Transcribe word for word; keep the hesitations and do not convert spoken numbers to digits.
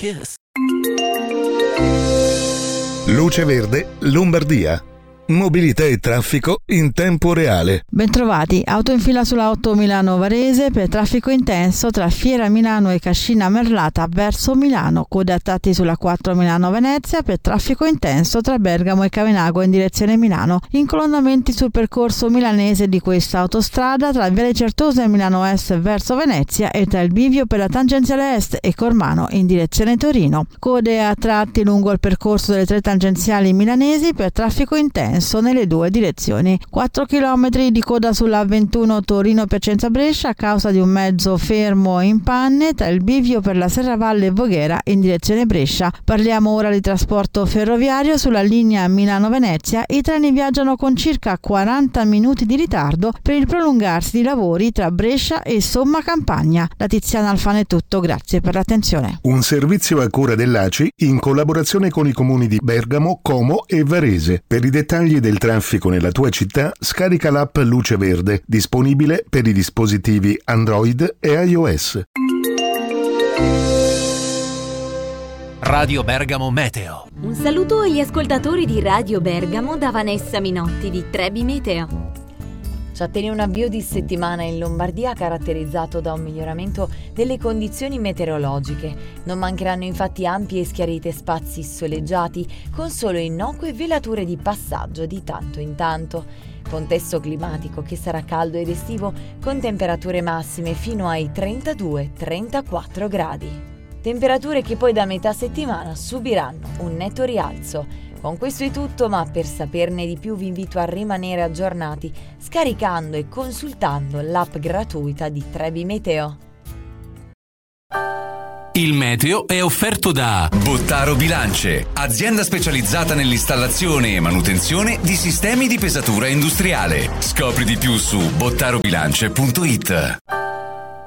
kiss. Luce Verde, Lombardia. Mobilità e traffico in tempo reale. Bentrovati, auto in fila sulla otto Milano-Varese per traffico intenso tra Fiera Milano e Cascina Merlata verso Milano. Code a tratti sulla quattro Milano-Venezia per traffico intenso tra Bergamo e Cavenago in direzione Milano. Incolonnamenti sul percorso milanese di questa autostrada tra Viale Certosa e Milano Est verso Venezia e tra il bivio per la tangenziale est e Cormano in direzione Torino. Code a tratti lungo il percorso delle tre tangenziali milanesi per traffico intenso nelle due direzioni. quattro chilometri di coda sulla ventuno Torino-Piacenza-Brescia a causa di un mezzo fermo in panne tra il bivio per la Serravalle e Voghera in direzione Brescia. Parliamo ora di trasporto ferroviario sulla linea Milano-Venezia. I treni viaggiano con circa quaranta minuti di ritardo per il prolungarsi di lavori tra Brescia e Somma Campagna. Da Tiziana Alfano è tutto, grazie per l'attenzione. Un servizio a cura dell'A C I in collaborazione con i comuni di Bergamo, Como e Varese. Per i dettagli del traffico nella tua città, scarica l'app Luce Verde, disponibile per i dispositivi Android e iOS. Radio Bergamo Meteo. Un saluto agli ascoltatori di Radio Bergamo da Vanessa Minotti di Trebi Meteo. Ci attende un avvio di settimana in Lombardia caratterizzato da un miglioramento delle condizioni meteorologiche. Non mancheranno infatti ampi e schiarite spazi soleggiati con solo innocue velature di passaggio di tanto in tanto. Contesto climatico che sarà caldo ed estivo con temperature massime fino ai trentadue trentaquattro gradi. Temperature che poi da metà settimana subiranno un netto rialzo. Con questo è tutto, ma per saperne di più vi invito a rimanere aggiornati scaricando e consultando l'app gratuita di Trebi Meteo. Il meteo è offerto da Bottaro Bilance, azienda specializzata nell'installazione e manutenzione di sistemi di pesatura industriale. Scopri di più su bottarobilance punto it.